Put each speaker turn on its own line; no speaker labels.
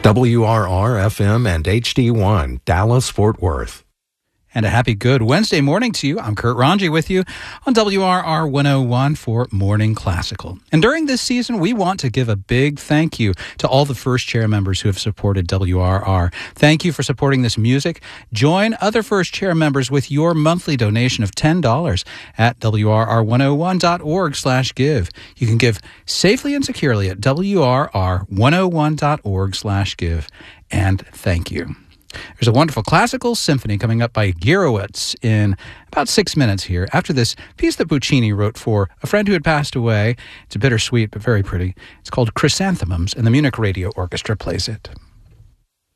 WRR-FM and HD1, Dallas-Fort Worth.
And a happy good Wednesday morning to you. I'm Kurt Ranji with you on WRR 101 for Morning Classical. And during this season, we want to give a big thank you to all the First Chair members who have supported WRR. Thank you for supporting this music. Join other First Chair members with your monthly donation of $10 at WRR101.org/give. You can give safely and securely at WRR101.org/give. And thank you. There's a wonderful classical symphony coming up by Gierowitz in about 6 minutes here, after this piece that Puccini wrote for a friend who had passed away. It's bittersweet, but very pretty. It's called Chrysanthemums, and the Munich Radio Orchestra plays it.